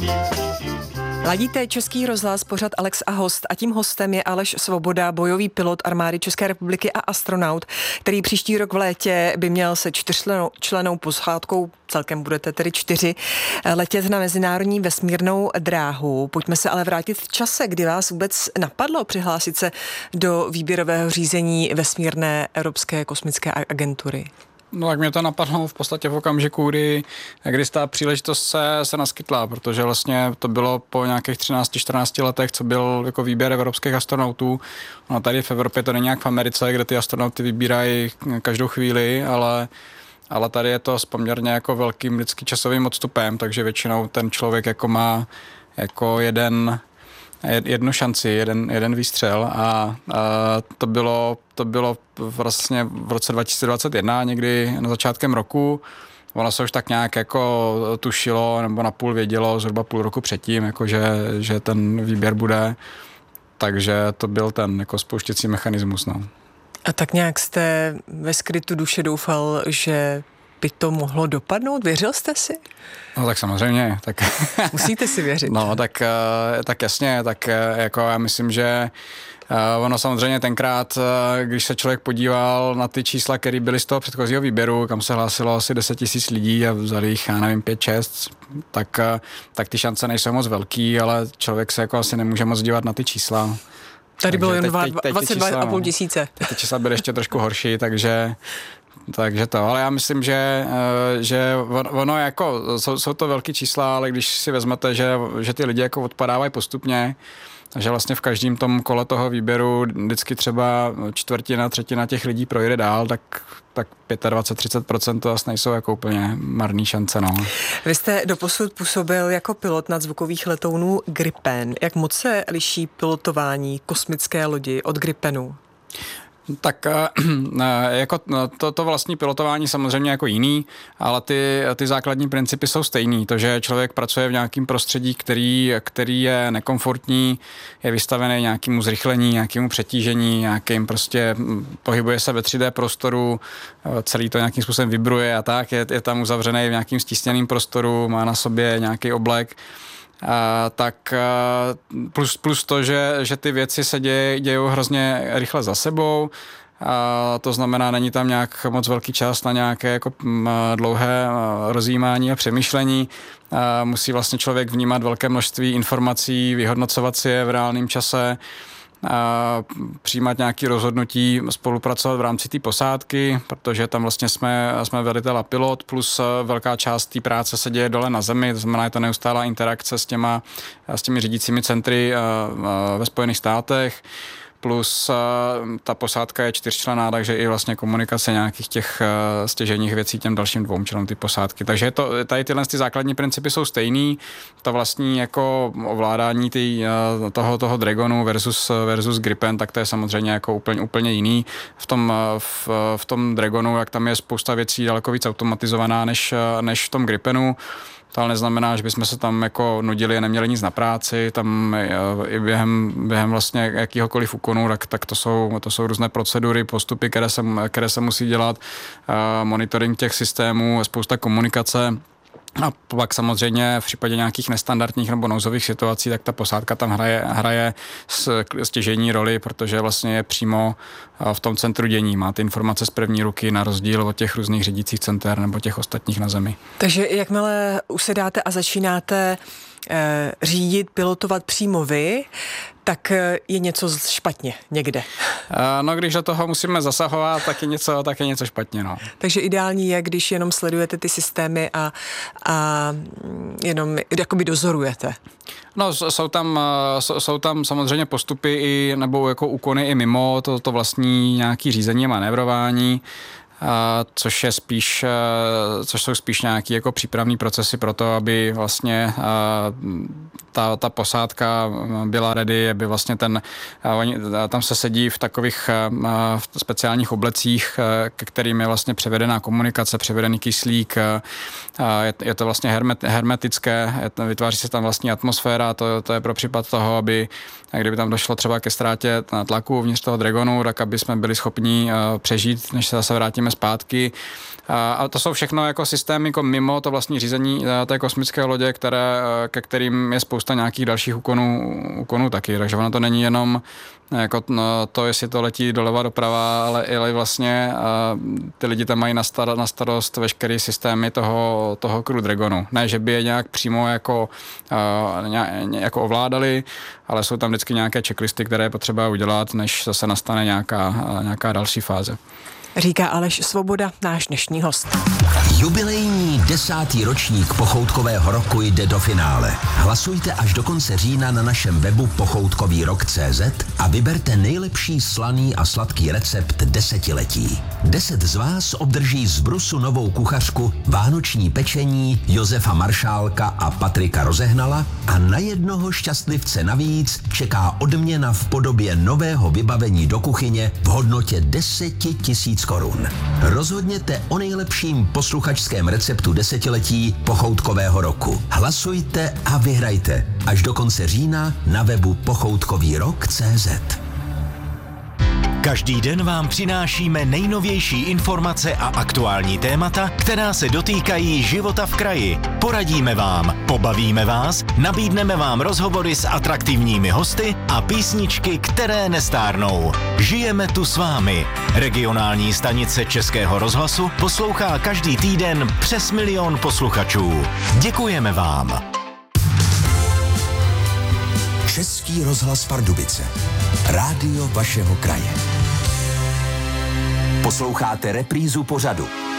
Ladíte Český rozhlas, pořad Alex a host, a tím hostem je Aleš Svoboda, bojový pilot armády České republiky a astronaut, který příští rok v létě by měl se 4člennou posádkou, celkem budete tedy 4, letět na mezinárodní vesmírnou dráhu. Pojďme se ale vrátit v čase, kdy vás vůbec napadlo přihlásit se do výběrového řízení vesmírné Evropské kosmické agentury. No tak mě to napadlo v podstatě v okamžiku, kdy ta příležitost se naskytla, protože vlastně to bylo po nějakých 13-14 letech, co byl jako výběr evropských astronautů. No tady v Evropě to není jak v Americe, kde ty astronauty vybírají každou chvíli, ale tady je to s poměrně jako velkým vždycky časovým odstupem, takže většinou ten člověk jako má jako jednu šanci, jeden výstřel a to bylo vlastně v roce 2021, někdy na začátkem roku. Ono se už tak nějak jako tušilo nebo napůl vědělo zhruba půl roku předtím, jako že ten výběr bude, takže to byl ten jako spouštěcí mechanismus. No. A tak nějak jste ve skrytu duše doufal, že by to mohlo dopadnout? Věřil jste si? No tak samozřejmě. Tak musíte si věřit. No tak jasně, tak jako já myslím, že ono samozřejmě tenkrát, když se člověk podíval na ty čísla, které byly z toho předchozího výběru, kam se hlásilo asi 10 000 lidí a vzali jich, já nevím, 5-6, tak ty šance nejsou moc velký, ale člověk se jako asi nemůže moc dívat na ty čísla. Tady bylo jen 22,5 tisíce. Teď ty čísla byly ještě trošku horší, takže to, ale já myslím, že ono jako, jsou to velký čísla, ale když si vezmete, že ty lidi jako odpadávají postupně, že vlastně v každém tom kole toho výběru vždycky třeba čtvrtina, třetina těch lidí projede dál, tak 25-30% to asi nejsou jako úplně marný šance. No. Vy jste doposud působil jako pilot nadzvukových letounů Gripen. Jak moc se liší pilotování kosmické lodi od Gripenu? Tak jako to vlastní pilotování samozřejmě jako jiný, ale ty základní principy jsou stejný. To, že člověk pracuje v nějakém prostředí, který je nekomfortní, je vystavený nějakému zrychlení, nějakému přetížení, nějakým prostě pohybuje se ve 3D prostoru, celý to nějakým způsobem vibruje a tak, je tam uzavřený v nějakým stísněným prostoru, má na sobě nějaký oblek. Tak plus to, že ty věci se dějou hrozně rychle za sebou, to znamená, není tam nějak moc velký čas na nějaké jako dlouhé rozjímání a přemýšlení. Musí vlastně člověk vnímat velké množství informací, vyhodnocovat si je v reálném čase, přijímat nějaké rozhodnutí, spolupracovat v rámci té posádky, protože tam vlastně jsme velitel a pilot, plus velká část té práce se děje dole na zemi, to znamená, je to neustálá interakce s těmi řídícími centry ve Spojených státech, plus ta posádka je 4členná, takže i vlastně komunikace nějakých těch stěžejních věcí těm dalším 2 členům ty posádky. Takže tady tyhle základní principy jsou stejný. To vlastní jako ovládání toho Dragonu versus Gripen, tak to je samozřejmě jako úplně jiný. V tom Dragonu, jak tam je spousta věcí daleko víc automatizovaná než v tom Gripenu. To ale neznamená, že bychom se tam jako nudili a neměli nic na práci. Tam i během vlastně jakýhokoliv úkonu, tak to jsou různé procedury, postupy, které se musí dělat, monitoring těch systémů, spousta komunikace. A pak samozřejmě v případě nějakých nestandardních nebo nouzových situací, tak ta posádka tam hraje stěžejní roli, protože vlastně je přímo v tom centru dění. Má ty informace z první ruky na rozdíl od těch různých řídících center nebo těch ostatních na zemi. Takže jakmile usedáte a začínáte řídit, pilotovat přímo vy, tak je něco špatně někde. No, když do toho musíme zasahovat, tak je něco špatně. No. Takže ideální je, když jenom sledujete ty systémy a jenom jakoby dozorujete. No, jsou tam samozřejmě postupy nebo jako úkony i mimo to vlastní nějaký řízení a manévrování, což jsou spíš nějaký jako přípravní procesy pro to, aby vlastně ta posádka byla ready, aby vlastně tam se sedí v takových speciálních oblecích, ke kterým je vlastně převedená komunikace, převedený kyslík, je to vlastně hermetické, vytváří se tam vlastní atmosféra, to je pro případ toho, aby kdyby tam došlo třeba ke ztrátě tlaku uvnitř toho Dragonu, tak aby jsme byli schopni přežít, než se zase vrátíme zpátky. A to jsou všechno jako systémy jako mimo to vlastní řízení té kosmické lodě, ke kterým je spousta nějakých dalších úkonů taky. Takže ono to není jenom jako to, jestli to letí doleva doprava, ale i vlastně ty lidi tam mají na starost veškeré systémy toho Crew Dragonu. Ne, že by je nějak přímo jako ovládali, ale jsou tam vždycky nějaké checklisty, které je potřeba udělat, než zase nastane nějaká další fáze. Říká Aleš Svoboda, náš dnešní host. Jubilejní 10. ročník Pochoutkového roku jde do finále. Hlasujte až do konce října na našem webu pochoutkovýrok.cz a vyberte nejlepší slaný a sladký recept desetiletí. 10 z vás obdrží z Brusu novou kuchařku, vánoční pečení Josefa Maršálka a Patrika Rozehnala a na jednoho šťastlivce navíc čeká odměna v podobě nového vybavení do kuchyně v hodnotě 10 000 korun. Rozhodněte o nejlepším posluchačském receptu desetiletí Pochoutkového roku. Hlasujte a vyhrajte až do konce října na webu pochoutkovýrok.cz. Každý den vám přinášíme nejnovější informace a aktuální témata, která se dotýkají života v kraji. Poradíme vám, pobavíme vás, nabídneme vám rozhovory s atraktivními hosty a písničky, které nestárnou. Žijeme tu s vámi. Regionální stanice Českého rozhlasu poslouchá každý týden přes 1 000 000 posluchačů. Děkujeme vám. Český rozhlas Pardubice. Rádio vašeho kraje. Posloucháte reprízu pořadu